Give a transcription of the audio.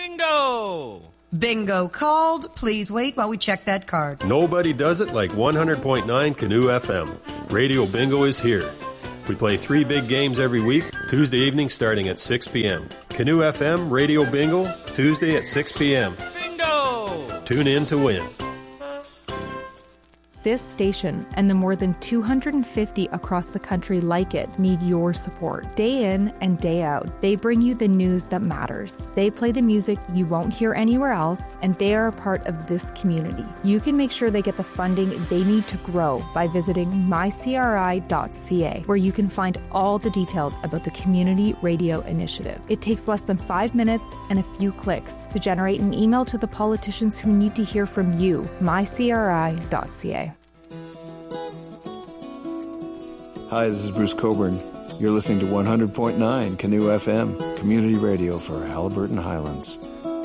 Bingo! Bingo called. Please wait while we check that card. Nobody does it like 100.9 Canoe FM. Radio Bingo is here. We play 3 big games every week, Tuesday evening starting at 6 p.m. Canoe FM Radio Bingo, Tuesday at 6 p.m. Bingo! Tune in to win. This station and the more than 250 across the country like it need your support. Day in and day out, they bring you the news that matters. They play the music you won't hear anywhere else, and they are a part of this community. You can make sure they get the funding they need to grow by visiting mycri.ca, where you can find all the details about the Community Radio Initiative. It takes less than 5 minutes and a few clicks to generate an email to the politicians who need to hear from you. mycri.ca. Hi, this is Bruce Coburn. You're listening to 100.9 Canoe FM, community radio for Haliburton Highlands.